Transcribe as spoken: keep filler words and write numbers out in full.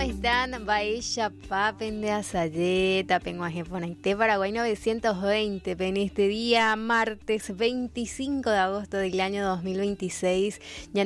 están? Baella Papen de Azayeta, Penguaje Ponaité, Paraguay novecientos veinte, en este día martes veinticinco de agosto del año dos mil veintiséis. Ya